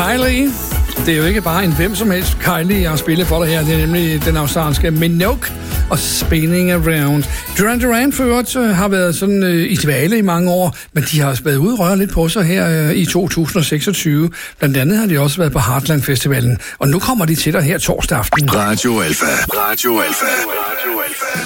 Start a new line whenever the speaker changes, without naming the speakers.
Kylie. Det er jo ikke bare en hvem som helst Kylie, jeg har spillet for dig her. Det er nemlig den australske Minogue og Spinning Around. Duran Duran for øvrigt har været sådan i dvale i mange år, men de har også været ude og røre lidt på sig her i 2026. Blandt andet har de også været på Heartland Festivalen, og nu kommer de til dig her torsdag aften.
Radio Alpha. Radio Alpha. Radio Alpha.